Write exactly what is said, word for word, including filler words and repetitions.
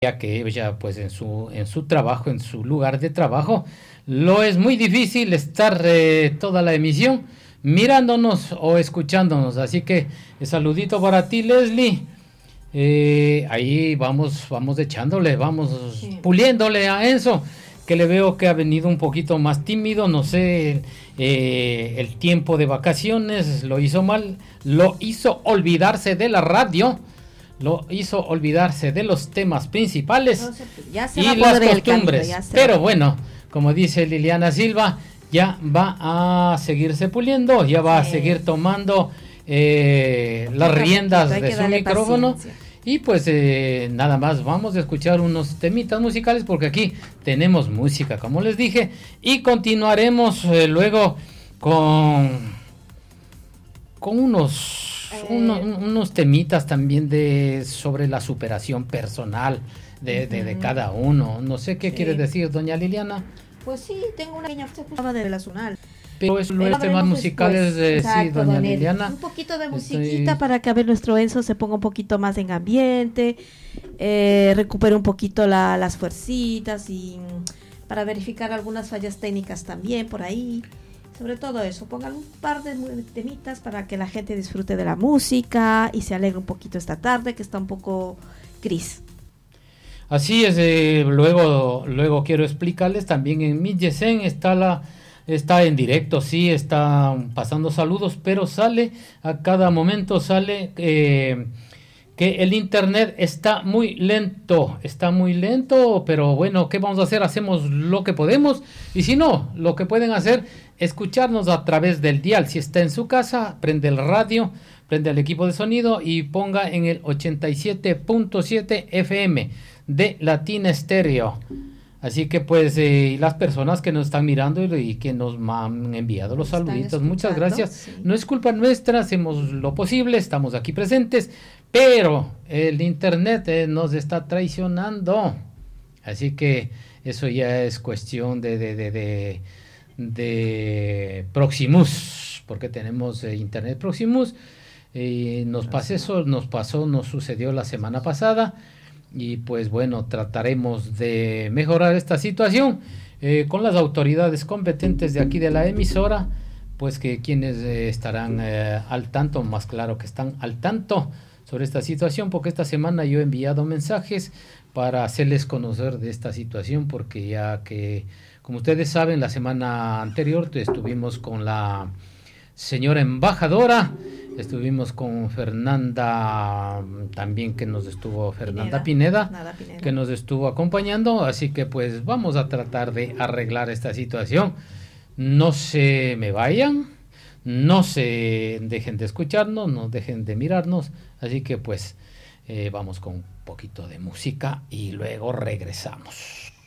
ya que ella pues en su en su trabajo, en su lugar de trabajo, lo es muy difícil estar eh, toda la emisión mirándonos o escuchándonos. Así que eh, saludito para ti, Leslie. Eh, ahí vamos, vamos echándole, vamos Sí. puliéndole a Enzo, que le veo que ha venido un poquito más tímido, no sé, eh, el tiempo de vacaciones lo hizo mal, lo hizo olvidarse de la radio, lo hizo olvidarse de los temas principales No se- ya se va y a las poder el costumbres. camino, ya se Pero va. bueno, como dice Liliana Silva, ya va a seguirse puliendo, ya va a Sí. seguir tomando eh, las Poquito a riendas poquito, hay de que su darle micrófono. paciencia. Y pues eh, nada más, vamos a escuchar unos temitas musicales porque aquí tenemos música, como les dije, y continuaremos eh, luego con, con unos, Eh. uno- unos temitas también de sobre la superación personal de, de, de Ujú. cada uno. No sé qué Sí. quiere decir doña Liliana, Pues sí, tengo una pequeña hablaba de relacional. pero es los Pero temas veremos musicales después. de sí, Exacto, doña don Eri. Liliana. Un poquito de Estoy- musiquita para que a ver nuestro Enzo se ponga un poquito más en ambiente, eh, recupere un poquito la- las fuercitas y mm, para verificar algunas fallas técnicas también por ahí. Sobre todo eso, pongan un par de mu- temitas para que la gente disfrute de la música y se alegre un poquito esta tarde que está un poco gris. Así es, eh, luego, luego quiero explicarles también en mi Yesen está la está en directo, sí, está pasando saludos, pero sale, a cada momento sale eh, que el internet está muy lento, está muy lento, pero bueno, ¿qué vamos a hacer? Hacemos lo que podemos, y si no, lo que pueden hacer, escucharnos a través del dial. Si está en su casa, prende el radio, prende el equipo de sonido y ponga en el ochenta y siete punto siete F M de Latina Stereo. Así que pues eh, las personas que nos están mirando y, y que nos han enviado los Están saluditos, muchas escuchando, gracias. sí. No es culpa nuestra, hacemos lo posible, estamos aquí presentes, pero el internet eh, nos está traicionando. Así que eso ya es cuestión de, de, de, de, de Proximus, porque tenemos eh, internet Proximus. Eh, nos pasó eso, nos pasó, nos sucedió la semana pasada. Y pues bueno, trataremos de mejorar esta situación eh, con las autoridades competentes de aquí de la emisora, pues que quienes eh, estarán eh, al tanto, más claro que están al tanto sobre esta situación, porque esta semana yo he enviado mensajes para hacerles conocer de esta situación, porque ya que, como ustedes saben, la semana anterior estuvimos con la señora embajadora, estuvimos con Fernanda también, que nos estuvo Fernanda Pineda, Pineda, nada, Pineda. que nos estuvo acompañando, así que pues vamos a tratar de arreglar esta situación. No se me vayan, no se dejen de escucharnos, no dejen de mirarnos, así que pues eh, vamos con un poquito de música y luego regresamos.